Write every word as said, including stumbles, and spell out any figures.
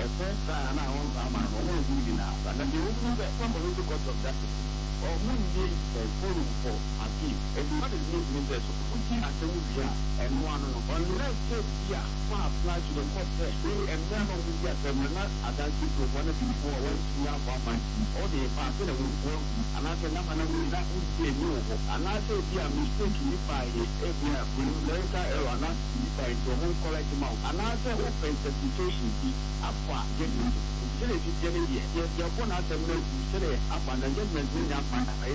first time na won ba ma no won bi na but the won be from the court of justice or mun dey for forum for appeal and what is need mean that so put in at the via and one no unless case here for apply to the court there and then on the get them not against you one of the four when you have one man or the part that will go and I can never know that would be new and I say be a mistake if I if we have later error not if I to whole correct amount and I say open interpretation be apa getting Sele ti jẹ́ níbi ẹ̀. Yẹ kó náà tẹ̀lé ìṣẹ̀lẹ̀ apàdánjẹ́gbẹ̀ẹ́ ní apàdánjẹ́